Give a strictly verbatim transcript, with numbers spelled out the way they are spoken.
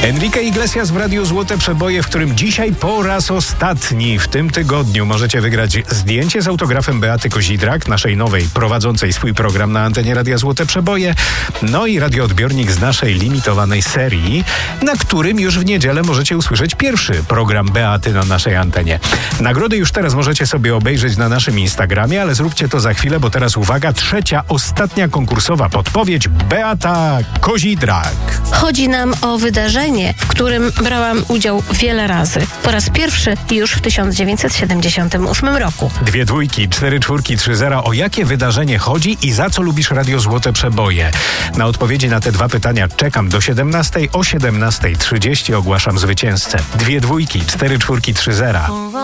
Enrique Iglesias w Radiu Złote Przeboje, w którym dzisiaj po raz ostatni w tym tygodniu możecie wygrać zdjęcie z autografem Beaty Kozidrak, naszej nowej, prowadzącej swój program na antenie Radia Złote Przeboje, no i radioodbiornik z naszej limitowanej serii, na którym już w niedzielę możecie usłyszeć pierwszy program Beaty na naszej antenie. Nagrody już teraz możecie sobie obejrzeć na naszym Instagramie, ale zróbcie to za chwilę, bo teraz uwaga, trzecia, ostatnia konkursowa podpowiedź: Beata Kozidrak. Chodzi nam o wydarzenie, w którym brałam udział wiele razy. Po raz pierwszy już w tysiąc dziewięćset siedemdziesiątym ósmym roku. Dwie dwójki, cztery czwórki, trzy zera. O jakie wydarzenie chodzi i za co lubisz Radio Złote Przeboje? Na odpowiedzi na te dwa pytania czekam do siedemnastej. O siedemnastej trzydzieści ogłaszam zwycięzcę. Dwie dwójki, cztery czwórki, trzy zera.